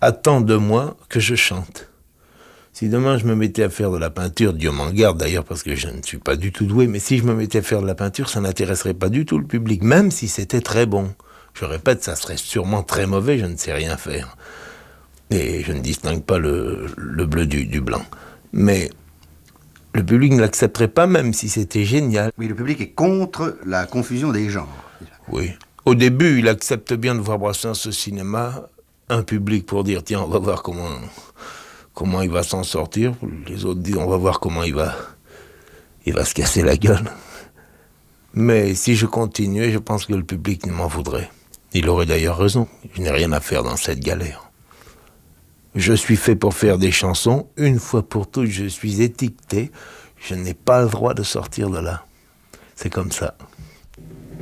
attend de moi que je chante. Si demain je me mettais à faire de la peinture, Dieu m'en garde d'ailleurs parce que je ne suis pas du tout doué, mais si je me mettais à faire de la peinture, ça n'intéresserait pas du tout le public, même si c'était très bon. Je répète, ça serait sûrement très mauvais, je ne sais rien faire. Et je ne distingue pas le bleu du blanc. Mais le public ne l'accepterait pas même si c'était génial. Oui, le public est contre la confusion des genres. Oui. Au début, il accepte bien de voir Brassens au cinéma, un public pour dire, tiens, on va voir comment il va s'en sortir. Les autres disent, on va voir comment il va se casser la gueule. Mais si je continuais, je pense que le public ne m'en voudrait. Il aurait d'ailleurs raison. Je n'ai rien à faire dans cette galère. Je suis fait pour faire des chansons. Une fois pour toutes, je suis étiqueté. Je n'ai pas le droit de sortir de là. C'est comme ça.